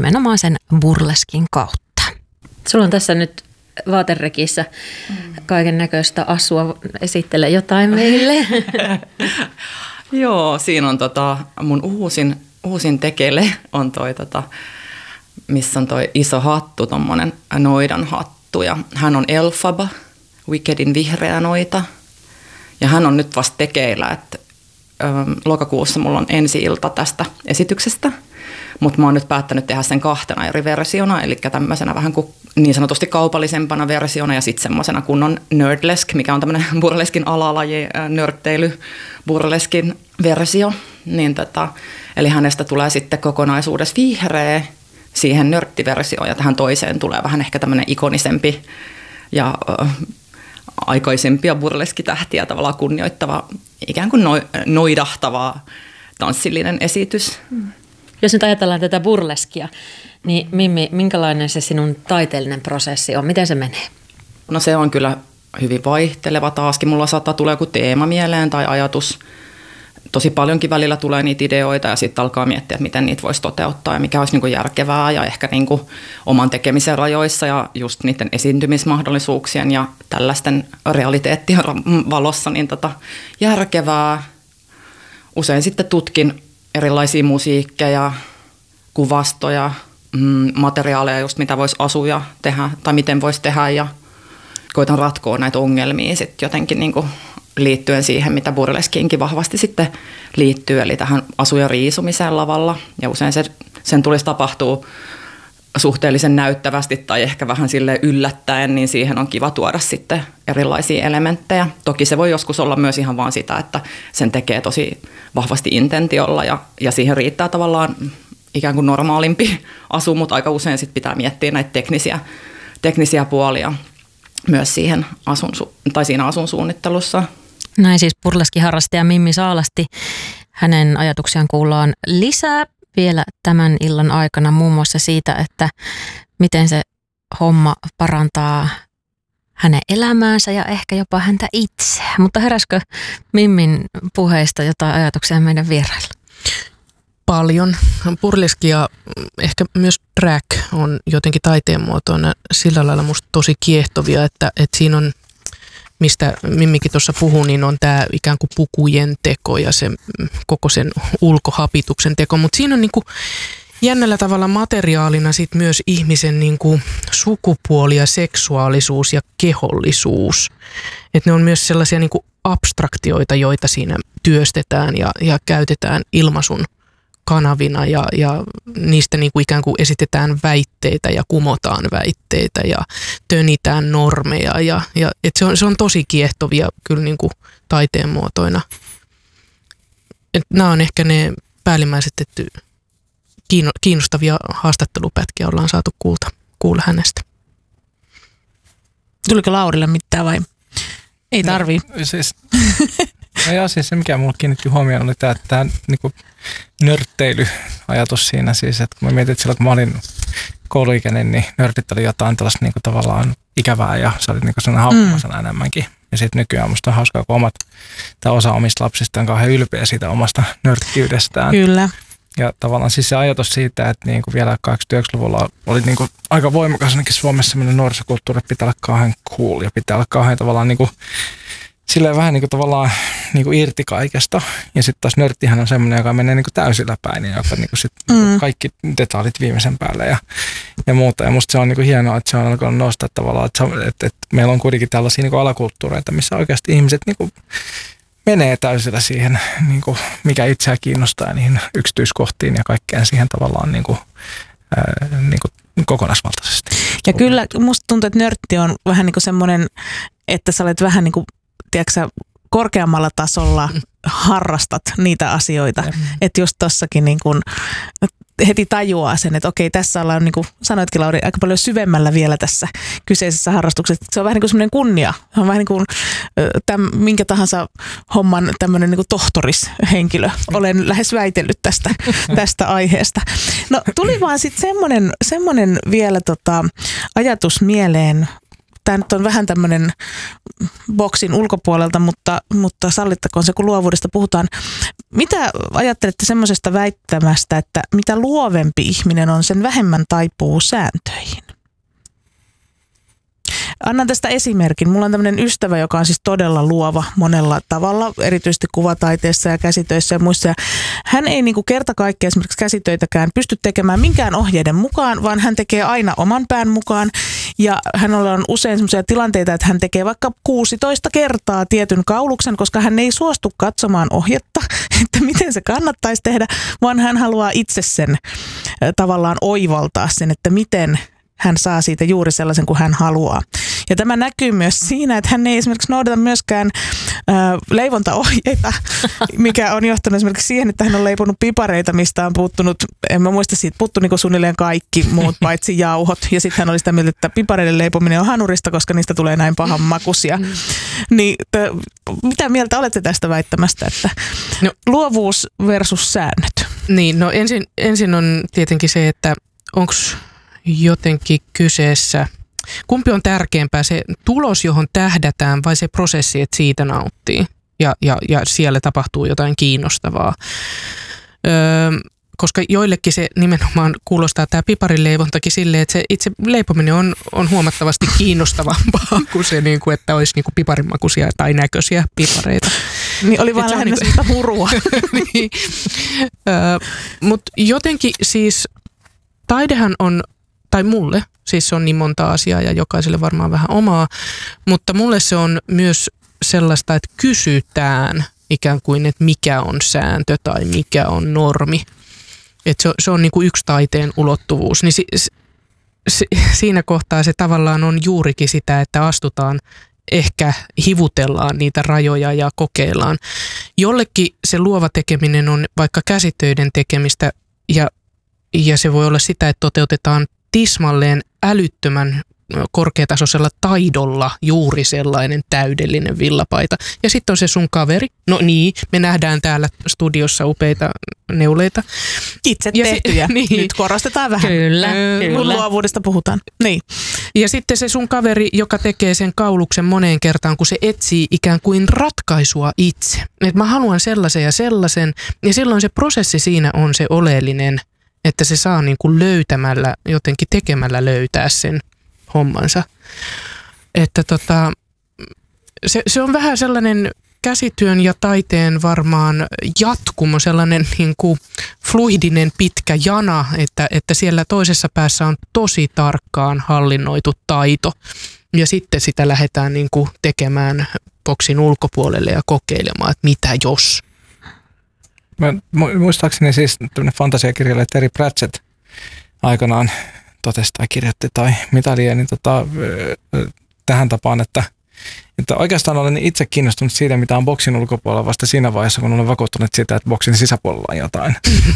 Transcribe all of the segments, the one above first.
nimenomaan sen burleskin kautta. Sulla on tässä nyt vaaterekissä kaiken näköistä asua. Esittele jotain meille. Joo, siinä on mun uusin tekele on missä on toi iso hattu, tommonen noidan hattu. Ja hän on Elphaba, Wickedin vihreä noita. Ja hän on nyt vasta tekeillä, että lokakuussa mulla on ensi-ilta tästä esityksestä. Mutta mä oon nyt päättänyt tehdä sen 2 eri versiona, eli tämmöisenä vähän kuin niin sanotusti kaupallisempana versiona ja sitten semmoisena kunnon nerdlesk, mikä on tämmöinen burleskin alalaji, nörtteily burleskin versio. Niin eli hänestä tulee sitten kokonaisuudessa vihreä siihen nörttiversioon ja tähän toiseen tulee vähän ehkä tämmöinen ikonisempi ja aikaisempia burleskitähtiä tavallaan kunnioittava, ikään kuin noidahtava tanssillinen esitys. Jos nyt ajatellaan tätä burleskia, niin Mimmi, minkälainen se sinun taiteellinen prosessi on? Miten se menee? No se on kyllä hyvin vaihteleva taaskin. Mulla saattaa tulla joku teema mieleen tai ajatus. Tosi paljonkin välillä tulee niitä ideoita ja sitten alkaa miettiä, että miten niitä voisi toteuttaa ja mikä olisi niin kuin järkevää ja ehkä niin kuin oman tekemisen rajoissa ja just niiden esiintymismahdollisuuksien ja tällaisten realiteettien valossa niin järkevää. Usein sitten tutkin erilaisia musiikkeja, kuvastoja, materiaaleja, just mitä voisi asuja tehdä tai miten voisi tehdä ja koitan ratkoa näitä ongelmia sitten jotenkin niin kuin liittyen siihen, mitä burleskiinkin vahvasti sitten liittyy, eli tähän asujen riisumiseen lavalla. Ja usein sen tulisi tapahtua suhteellisen näyttävästi tai ehkä vähän sille yllättäen, niin siihen on kiva tuoda sitten erilaisia elementtejä. Toki se voi joskus olla myös ihan vaan sitä, että sen tekee tosi vahvasti intentiolla ja siihen riittää tavallaan ikään kuin normaalimpi asu, mutta aika usein sitten pitää miettiä näitä teknisiä puolia myös siihen siinä asun suunnittelussa. Näin siis burleskiharrastaja Mimmi Saalasti. Hänen ajatuksiaan kuullaan lisää vielä tämän illan aikana muun muassa siitä, että miten se homma parantaa hänen elämäänsä ja ehkä jopa häntä itseä. Mutta heräskö Mimmin puheista jotain ajatuksia meidän vierailla? Paljon. Burleski ja ehkä myös drag on jotenkin taiteen muotoina sillä lailla musta tosi kiehtovia, että siinä on, mistä Mimmikin tuossa puhui, niin on tämä ikään kuin pukujen teko ja se koko sen ulkohapituksen teko, mutta siinä on niinku jännällä tavalla materiaalina sit myös ihmisen niinku sukupuoli ja seksuaalisuus ja kehollisuus. Että ne on myös sellaisia niinku abstraktioita, joita siinä työstetään ja käytetään ilmaisun kanavina ja niistä niin kuin ikään kuin esitetään väitteitä ja kumotaan väitteitä ja tönitään normeja. Ja se on tosi kiehtovia kyllä niin kuin taiteen muotoina. Nämä on ehkä ne päällimmäiset, että kiinnostavia haastattelupätkiä ollaan saatu kuulla hänestä. Tuliko Laurille mitään vai ei tarvii? Siis se, mikä mulle kiinnitti huomioon, oli tämä niinku nörtteilyajatus siinä siis, että kun mä mietin, että silloin kun mä olin kouluikäinen, niin nörtit oli jotain tällaista niinku tavallaan ikävää ja se oli niinku sellainen haukkumasana enemmänkin. Ja sitten nykyään musta on hauskaa, kun osa omista lapsista on kauhean ylpeä siitä omasta nörttiydestään. Kyllä. Ja tavallaan siis se ajatus siitä, että niinku vielä 80-90-luvulla oli niinku aika voimakas ainakin Suomessa sellainen nuorisokulttuuri, että pitää olla kauhean cool ja pitää olla kauhean tavallaan niinku silleen vähän niin kuin tavallaan niin kuin irti kaikesta. Ja sitten taas nörttihän on semmoinen, joka menee niin kuin täysillä päin ja joka niin kuin sit kaikki detailit viimeisen päälle ja muuta. Ja musta se on niin kuin hienoa, että se on alkanut nostaa tavallaan, että meillä on kuitenkin tällaisia niin kuin alakulttuureita, missä oikeasti ihmiset niin kuin menee täysillä siihen, niin kuin mikä itseä kiinnostaa niihin yksityiskohtiin ja kaikkeen siihen tavallaan niin kuin kokonaisvaltaisesti. Ja kyllä musta tuntuu, että nörtti on vähän niin kuin semmoinen, että sä olet vähän niin kuin tiedätkö, korkeammalla tasolla harrastat niitä asioita. Että just tossakin niin kun heti tajuaa sen, että okei, tässä ollaan, niin kuin sanoitkin Lauri, aika paljon syvemmällä vielä tässä kyseisessä harrastuksessa. Se on vähän niin kuin semmoinen kunnia. Se on vähän niin kuin minkä tahansa homman tämmöinen niin kuin tohtorishenkilö. Olen lähes väitellyt tästä aiheesta. No tuli vaan sitten semmoinen vielä ajatus mieleen tämä nyt on vähän tämmöinen boksin ulkopuolelta, mutta sallittakoon se, kun luovuudesta puhutaan. Mitä ajattelette semmoisesta väittämästä, että mitä luovempi ihminen on, sen vähemmän taipuu sääntöihin? Annan tästä esimerkin. Mulla on tämmöinen ystävä, joka on siis todella luova monella tavalla, erityisesti kuvataiteessa ja käsitöissä ja muissa. Ja hän ei niinku kerta kaikkiaan esimerkiksi käsitöitäkään pysty tekemään minkään ohjeiden mukaan, vaan hän tekee aina oman pään mukaan. Ja hänellä on usein sellaisia tilanteita, että hän tekee vaikka 16 kertaa tietyn kauluksen, koska hän ei suostu katsomaan ohjetta, että miten se kannattaisi tehdä, vaan hän haluaa itse sen tavallaan oivaltaa sen, että miten hän saa siitä juuri sellaisen kuin hän haluaa. Ja tämä näkyy myös siinä, että hän ei esimerkiksi noudata myöskään leivontaohjeita, mikä on johtanut esimerkiksi siihen, että hän on leiponut pipareita, mistä on puuttunut, en mä muista siitä, puuttu niin suunnilleen kaikki muut paitsi jauhot. Ja sitten hän oli sitä mieltä, että pipareiden leipominen on hanurista, koska niistä tulee näin pahan makuisia. Niin, mitä mieltä olette tästä väittämästä, että luovuus versus säännöt? Niin, no ensin on tietenkin se, että onko jotenkin kyseessä, kumpi on tärkeämpää, se tulos, johon tähdätään vai se prosessi, että siitä nauttii ja siellä tapahtuu jotain kiinnostavaa. Koska joillekin se nimenomaan kuulostaa tämä piparinleivontakin silleen, että se itse leipominen on huomattavasti kiinnostavampaa kuin se, että olisi piparinmakuisia tai näköisiä pipareita. Niin oli vaan lähinnä sitä murua. Niin. Mutta jotenkin siis taidehan on, tai mulle, siis se on niin monta asiaa ja jokaiselle varmaan vähän omaa, mutta mulle se on myös sellaista, että kysytään ikään kuin, että mikä on sääntö tai mikä on normi. Että se on niin kuin yksi taiteen ulottuvuus. Niin siinä kohtaa se tavallaan on juurikin sitä, että astutaan, ehkä hivutellaan niitä rajoja ja kokeillaan. Jollekin se luova tekeminen on vaikka käsitöiden tekemistä ja se voi olla sitä, että toteutetaan tismalleen älyttömän korkeatasoisella taidolla juuri sellainen täydellinen villapaita. Ja sitten on se sun kaveri. No niin, me nähdään täällä studiossa upeita neuleita. Itse tehtyjä. Niin. Nyt korostetaan vähän. Kyllä. Kun luovuudesta puhutaan. Niin. Ja sitten se sun kaveri, joka tekee sen kauluksen moneen kertaan, kun se etsii ikään kuin ratkaisua itse. Että mä haluan sellaisen ja sellaisen. Ja silloin se prosessi siinä on se oleellinen, että se saa niin kuin löytämällä, jotenkin tekemällä löytää sen hommansa. Että se on vähän sellainen käsityön ja taiteen varmaan jatkumo, sellainen niin kuin fluidinen pitkä jana, että siellä toisessa päässä on tosi tarkkaan hallinnoitu taito ja sitten sitä lähdetään niin kuin tekemään boksin ulkopuolelle ja kokeilemaan, että mitä jos. Muistaakseni siis tämmöinen fantasiakirjailija Terry Pratchett aikanaan totesi tai kirjoitti tai mitä liian, niin tähän tapaan, että oikeastaan olen itse kiinnostunut siitä, mitä on boksin ulkopuolella vasta siinä vaiheessa, kun olen vakuuttunut siitä, että boksin sisäpuolella on jotain.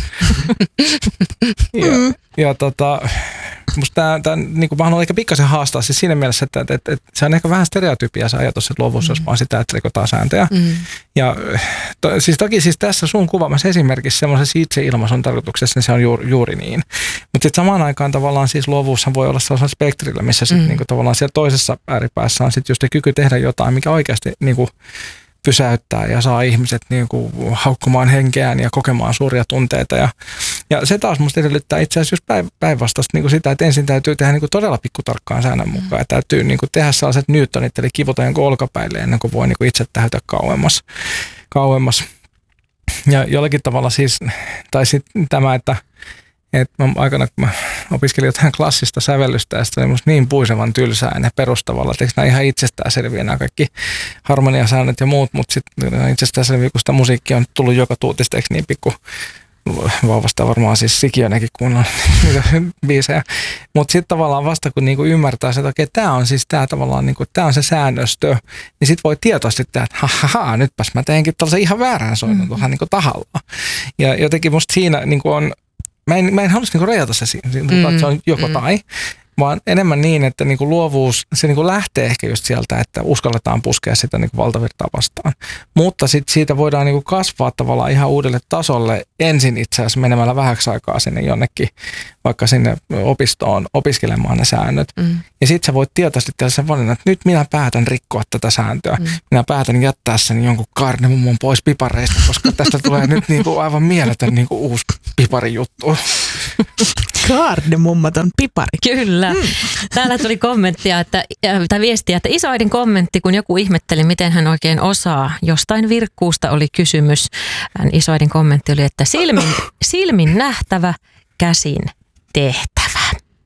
Musta tämä niin mä haluan ehkä pikkasen haastaa siis siinä mielessä, että se on ehkä vähän stereotypia se ajatus, että luovuus olisi vaan sitä, että rikotaan sääntöjä. Ja siis toki siis tässä sun kuvaamassa esimerkissä semmoisessa itseilmaisun tarkoituksessa, niin se on juuri niin. Mutta sitten samaan aikaan tavallaan siis luovuushan voi olla sellaisella spektrillä, missä sitten niin tavallaan siellä toisessa ääripäässä on sitten just kyky tehdä jotain, mikä oikeasti niin kuin pysäyttää ja saa ihmiset niin kuin haukkumaan henkeään ja kokemaan suuria tunteita. Ja se taas musta edellyttää itse asiassa just päinvastaista niin kuin sitä, että ensin täytyy tehdä niin kuin todella pikkutarkkaan säännön mukaan. Ja täytyy niin kuin tehdä sellaiset Newtonit, eli kivuta jonkun olkapäille ennen kuin voi niin kuin itse tähytä kauemmas. Ja jollakin tavalla siis, tai sitten tämä, että mä aikana, kun mä opiskelin jotain klassista sävellystä, ja se oli musta niin puisevan tylsää ja perustavalla, että nämä ihan itsestäänselviä nämä kaikki harmoniasäännöt ja muut, mutta sitten itsestäänselviä, kun sitä musiikkia on tullut joka tuutisteeksi niin pikku vauvasta varmaan siis sikiönäkin kuunnella niitä biisejä. Mutta sitten tavallaan vasta kun niinku ymmärtää, että okei, tämä on siis tämä tavallaan, niinku, tämä on se säännöstö, niin sitten voi tietoisesti tehdä, että nytpäs mä teenkin tällaisen ihan väärän soinnon tuohon niinku tahallaan. Ja jotenkin musta siinä niinku on, mä en halus niinku rajata se siinä, että se on joko tai. vaan enemmän niin, että niin kuin luovuus, se niin kuin lähtee ehkä just sieltä, että uskalletaan puskea sitä niin kuin valtavirtaa vastaan. Mutta sitten siitä voidaan niin kuin kasvaa tavallaan ihan uudelle tasolle ensin itse asiassa menemällä vähäksi aikaa sinne jonnekin, vaikka sinne opistoon opiskelemaan ne säännöt. Ja sitten sä voit tietoisesti tehdä sen valinnan, että nyt minä päätän rikkoa tätä sääntöä. Minä päätän jättää sen jonkun kaarnemummon pois pipareista, koska tästä tulee nyt niin kuin aivan mieletön niin kuin uusi piparijuttu. Kaardemummaton pipari. Kyllä. Täällä tuli kommenttia, tai viestiä, että isoäidin kommentti, kun joku ihmetteli, miten hän oikein osaa. Jostain virkkuusta oli kysymys. Isoäidin kommentti oli, että silmin nähtävä, käsin tehty.